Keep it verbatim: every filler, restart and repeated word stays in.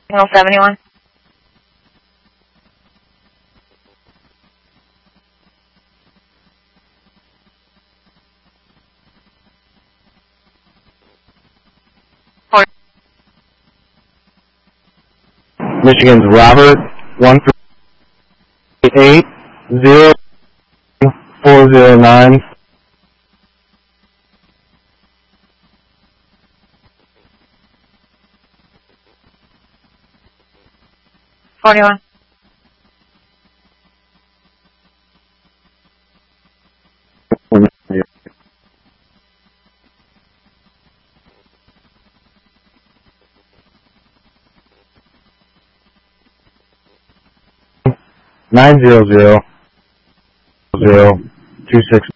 Signal seventy-one. Michigan's Robert, one three eight zero four zero nine. forty-one. Nine zero zero zero two six.